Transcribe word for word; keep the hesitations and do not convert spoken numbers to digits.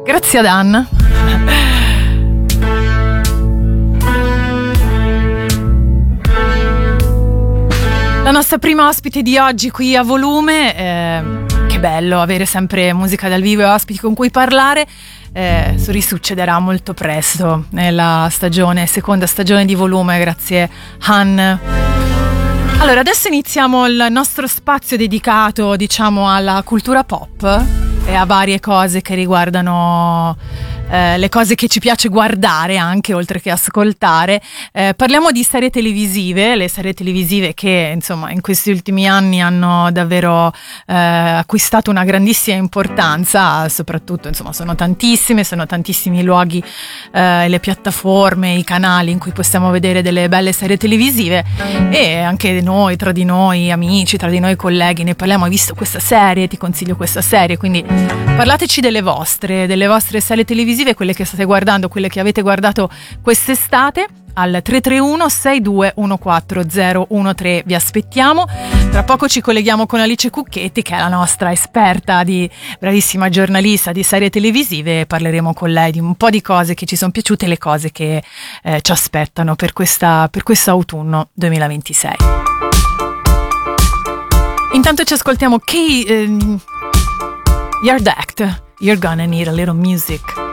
Grazie ad Anna. La nostra prima ospite di oggi qui a Volume, eh, che bello avere sempre musica dal vivo e ospiti con cui parlare. Eh, risuccederà molto presto nella stagione, seconda stagione di Volume, grazie Han. Allora, adesso iniziamo il nostro spazio dedicato, diciamo, alla cultura pop e a varie cose che riguardano eh, le cose che ci piace guardare anche, oltre che ascoltare. Eh, parliamo di serie televisive, le serie televisive che, insomma, in questi ultimi anni hanno davvero eh, acquistato una grandissima importanza, soprattutto, insomma, sono tantissime, sono tantissimi i luoghi, eh, le piattaforme, i canali in cui possiamo vedere delle belle serie televisive, e anche noi, tra di noi amici, tra di noi colleghi, ne parliamo. Hai visto questa serie? Ti consiglio questa serie. Quindi parlateci delle vostre, delle vostre serie televisive, quelle che state guardando, quelle che avete guardato quest'estate, al tre tre uno sei due uno quattro zero uno tre. Vi aspettiamo. Tra poco ci colleghiamo con Alice Cucchetti, che è la nostra esperta, di bravissima giornalista di serie televisive, e parleremo con lei di un po' di cose che ci sono piaciute e le cose che eh, ci aspettano per questa per questo autunno duemilaventisei. Intanto ci ascoltiamo Key, um, Yard Act, You're Gonna Need a Little Music.